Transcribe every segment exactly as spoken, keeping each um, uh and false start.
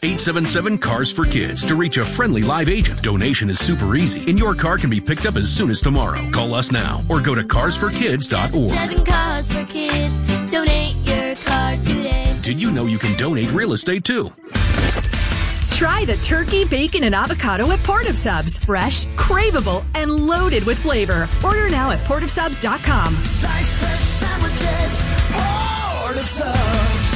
eight seven seven, C A R S for Kids to reach a friendly live agent. Donation is super easy, and your car can be picked up as soon as tomorrow. Call us now or go to cars for kids dot org. Seven Cars for Kids. Donate your car today. Did you know you can donate real estate too? Try the turkey, bacon, and avocado at Port of Subs. Fresh, craveable, and loaded with flavor. Order now at port of subs dot com. Slice fresh sandwiches, Port of Subs.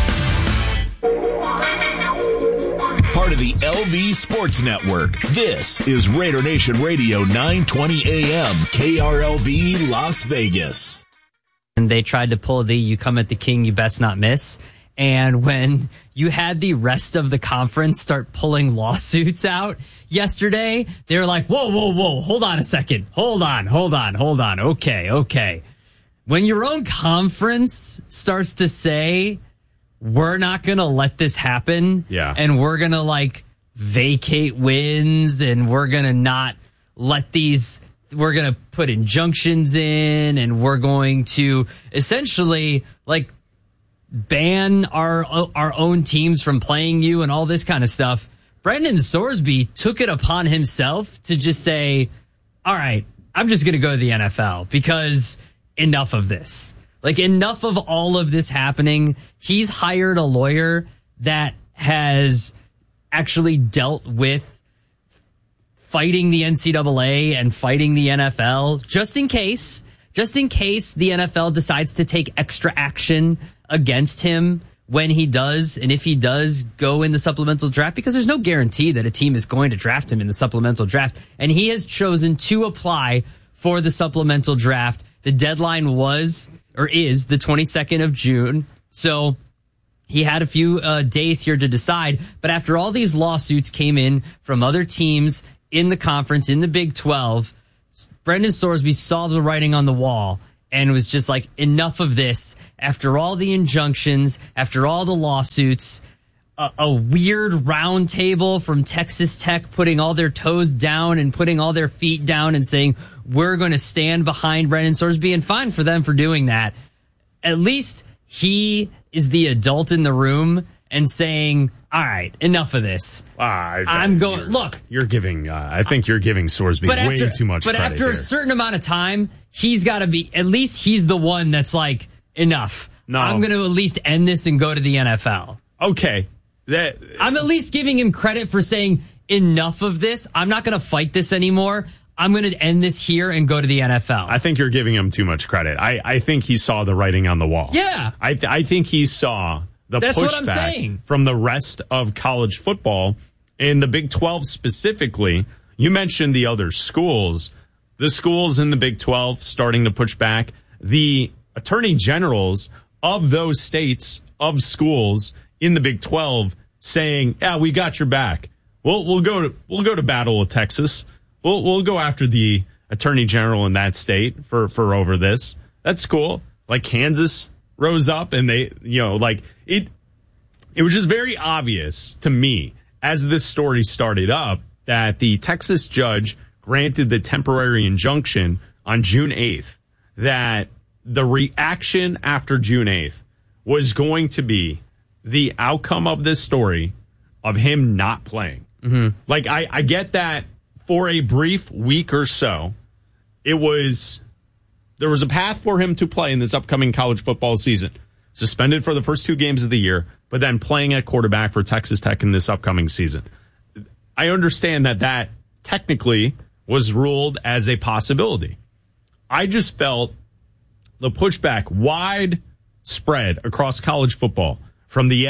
Part of the L V Sports Network. This is Raider Nation Radio, nine twenty A M, K R L V, Las Vegas. And they tried to pull the "you come at the king, you best not miss." And when you had the rest of the conference start pulling lawsuits out yesterday, they were like, whoa, whoa, whoa, hold on a second. Hold on, hold on, hold on. Okay, okay. When your own conference starts to say, we're not going to let this happen. Yeah. And we're going to like vacate wins and we're going to not let these, we're going to put injunctions in and we're going to essentially like ban our our own teams from playing you and all this kind of stuff. Brendan Sorsby took it upon himself to just say, all right, I'm just going to go to the N F L because enough of this. Like enough of all of this happening. He's hired a lawyer that has actually dealt with fighting the N C double A and fighting the N F L just in case, just in case the N F L decides to take extra action against him when he does, and if he does go in the supplemental draft, because there's no guarantee that a team is going to draft him in the supplemental draft. And he has chosen to apply for the supplemental draft. The deadline was, or is, the twenty-second of June. So he had a few uh, days here to decide. But after all these lawsuits came in from other teams in the conference, in the Big twelve, Brendan Sorsby saw the writing on the wall and was just like, enough of this. After all the injunctions, after all the lawsuits, a, a weird round table from Texas Tech putting all their toes down and putting all their feet down and saying, we're going to stand behind Brendan Sorsby, and fine for them for doing that. At least he is the adult in the room and saying, all right, enough of this. Uh, I, I'm going, you're, look. You're giving, uh, I think you're giving Sorsby way after, too much But credit after here. a certain amount of time, he's got to be, at least he's the one that's like, enough. No. I'm going to at least end this and go to the N F L. Okay. That, I'm at least giving him credit for saying, enough of this. I'm not going to fight this anymore. I'm going to end this here and go to the N F L. I think you're giving him too much credit. I, I think he saw the writing on the wall. Yeah. I, I think he saw the That's what I'm pushback saying. from the rest of college football, in the Big twelve specifically. You mentioned the other schools. The schools in the Big twelve starting to push back. The attorney generals of those states, of schools in the Big twelve, saying, yeah, we got your back. We'll, we'll go to, we'll go to battle with Texas. We'll, we'll go after the attorney general in that state for, for over this. That's cool. Like Kansas rose up and they, you know, like it, it was just very obvious to me as this story started up that the Texas judge granted the temporary injunction on June eighth, that the reaction after June eighth was going to be the outcome of this story of him not playing. Mm-hmm. Like, I, I get that for a brief week or so, it was, there was a path for him to play in this upcoming college football season. Suspended for the first two games of the year, but then playing at quarterback for Texas Tech in this upcoming season. I understand that that technically was ruled as a possibility. I just felt the pushback widespread across college football from the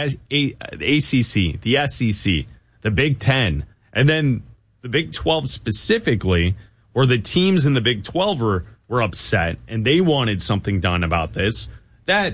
A C C, the S E C, the Big Ten, and then the Big twelve specifically, where the teams in the Big twelve were, were upset and they wanted something done about this, that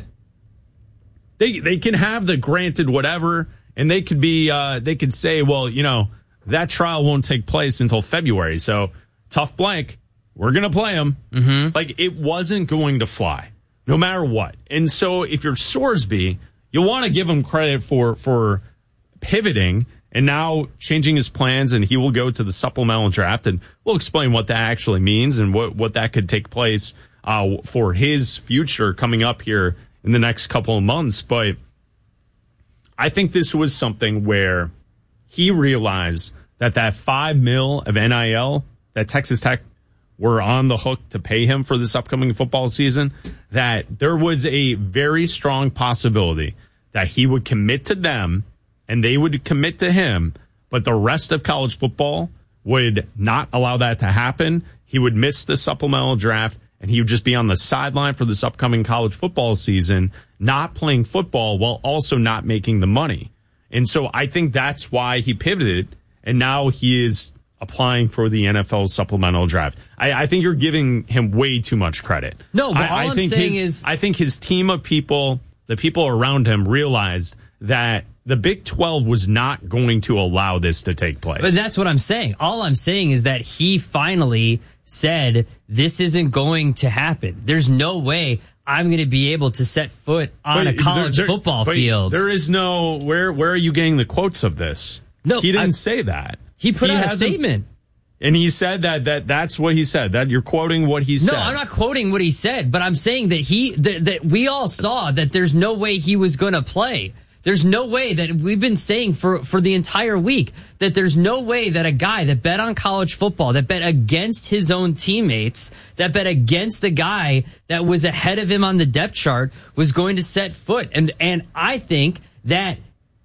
they they can have the granted whatever, and they could be uh, they could say, well, you know, that trial won't take place until February, so tough blank, we're going to play them. Mm-hmm. Like, it wasn't going to fly, no matter what. And so if you're Sorsby, you want to give him credit for for pivoting and now changing his plans, and he will go to the supplemental draft, and we'll explain what that actually means and what, what that could take place uh, for his future coming up here in the next couple of months. But I think this was something where he realized that that five mil of N I L that Texas Tech were on the hook to pay him for this upcoming football season, that there was a very strong possibility that he would commit to them and they would commit to him, but the rest of college football would not allow that to happen. He would miss the supplemental draft, and he would just be on the sideline for this upcoming college football season, not playing football while also not making the money. And so I think that's why he pivoted, and now he is applying for the N F L supplemental draft. I, I think you're giving him way too much credit. No, but I, all I I'm think saying his, is... I think his team of people, the people around him, realized that the Big twelve was not going to allow this to take place. But that's what I'm saying. All I'm saying is that he finally said, this isn't going to happen. There's no way I'm going to be able to set foot on but a college there, there, football field. There is no, where Where are you getting the quotes of this? No, he didn't I, say that. He put he out a statement. And he said that, that that's what he said, that you're quoting what he said. No, I'm not quoting what he said, but I'm saying that he, that, that we all saw that there's no way he was going to play. There's no way that we've been saying for, for the entire week that there's no way that a guy that bet on college football, that bet against his own teammates, that bet against the guy that was ahead of him on the depth chart was going to set foot. And, and I think that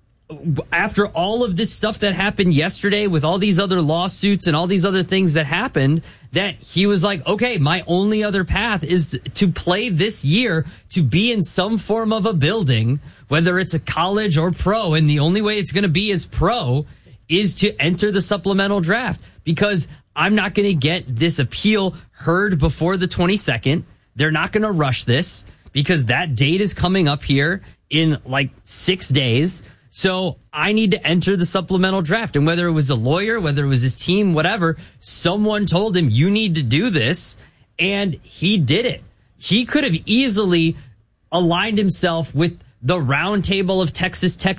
after all of this stuff that happened yesterday with all these other lawsuits and all these other things that happened, that he was like, okay, my only other path is to play this year, to be in some form of a building, whether it's a college or pro. And the only way it's going to be as pro is to enter the supplemental draft, because I'm not going to get this appeal heard before the twenty-second. They're not going to rush this because that date is coming up here in like six days. So I need to enter the supplemental draft. And whether it was a lawyer, whether it was his team, whatever, someone told him, you need to do this. And he did it. He could have easily aligned himself with the round table of Texas Tech